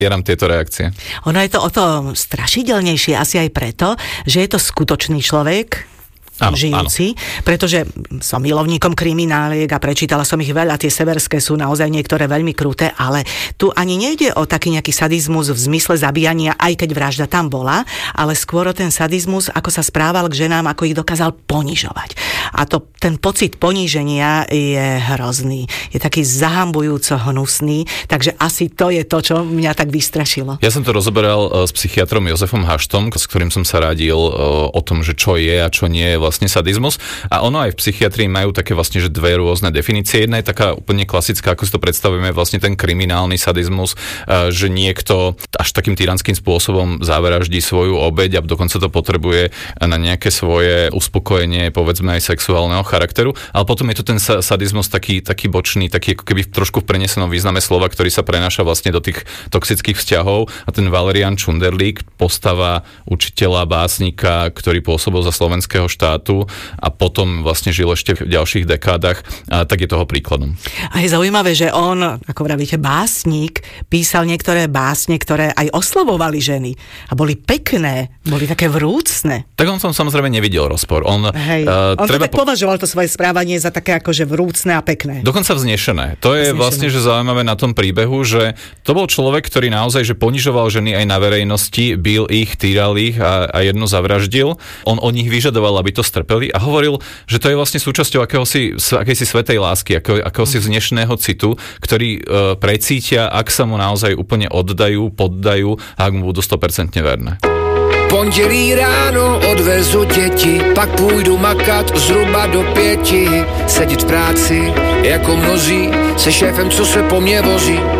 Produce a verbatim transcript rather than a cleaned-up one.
Vieram tieto reakcie. Ono je to o to strašidelnejšie asi aj preto, že je to skutočný človek, áno, žijúci, áno. Pretože som milovníkom krimináliek a prečítala som ich veľa, tie severské sú naozaj niektoré veľmi kruté, ale tu ani nejde o taký nejaký sadizmus v zmysle zabíjania, aj keď vražda tam bola, ale skôr o ten sadizmus, ako sa správal k ženám, ako ich dokázal ponižovať. A to, ten pocit poníženia je hrozný, je taký zahambujúco hnusný, takže asi to je to, čo mňa tak vystrašilo. Ja som to rozoberal s psychiatrom Jozefom Haštom, s ktorým som sa radil o tom, že čo je a čo nie je vlastne sadizmus. A ono aj v psychiatrii majú také vlastne, že dve rôzne definície. Jedna je taká úplne klasická, ako si to predstavujeme, vlastne ten kriminálny sadizmus, že niekto až takým tyranským spôsobom zavraždí svoju obeť a dokonca to potrebuje na nejaké svoje uspokojenie, povedzme aj sexuálneho charakteru. Ale potom je to ten sadizmus taký, taký bočný, taký ako keby trošku v prenesenom význame slova, ktorý sa prenáša vlastne do tých toxických vzťahov. A ten Valerian Čunderlík, postava učiteľa, básnika, ktorý pôsobil za slovenského štátu a potom vlastne žil ešte v ďalších dekádach, a tak je toho príkladom. A je zaujímavé, že on, ako vravíte, básnik, písal niektoré básne, ktoré aj oslavovali ženy a boli pekné, boli také vrúcne. Tak on som samozrejme nevidel rozpor. On, Hej, uh, on treba to tak po... považoval to svoje správanie za také akože vrúcne a pekné. Dokonca vznešené. To je vznešené. Vlastne, že zaujímavé na tom príbehu, že to bol človek, ktorý naozaj, že ponižoval ženy aj na verejnosti, bil ich, týral ich a, a jedno zavraždil. On od nich vyžadoval, aby to strpeli a hovoril, že to je vlastne súčasťou akéhosi, akejsi svätej lásky, akého, akéhosi vznešného citu, ktorý e, precítia, ak sa mu naozaj úplne oddajú, poddajú a ak mu budú sto percent verné. Pondělí ráno odvezu děti, pak půjdu makat zhruba do pěti. Sedět v práci jako mnozí, se šéfem, co se po mně vozí.